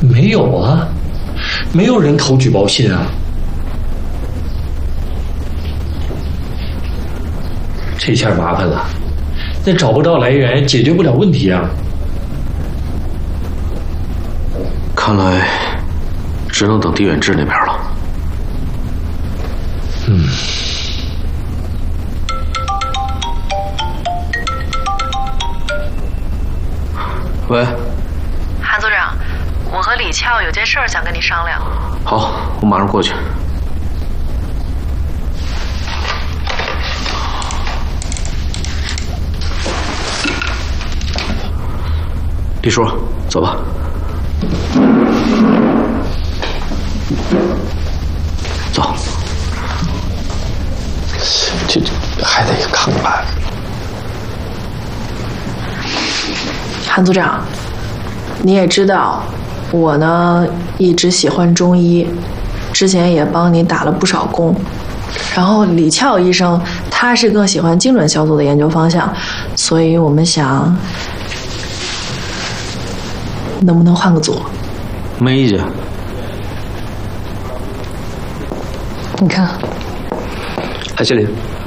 没有啊，没有人投举报信啊。这下麻烦了，那找不到来源，解决不了问题啊。 看来只能等狄远志那边了。喂， 韩组长，我和李俏有件事儿想跟你商量。 好，我马上过去。李叔，走吧。走。 这还得看看。 韩组长，你也知道，我呢一直喜欢中医，之前也帮你打了不少工。然后李俏医生他是更喜欢精准小组的研究方向，所以我们想，能不能换个组？ 没意见。 你看， 海麒麟，